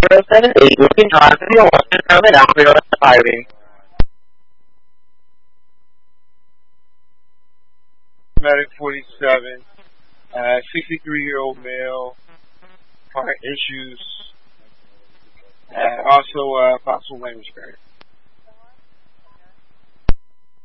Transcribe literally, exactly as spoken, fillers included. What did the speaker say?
zero seven eight, looking drive to the Austin, coming out, we are firing. Medic forty-seven, uh, sixty-three-year-old male, heart issues, uh, also uh, possible language barrier.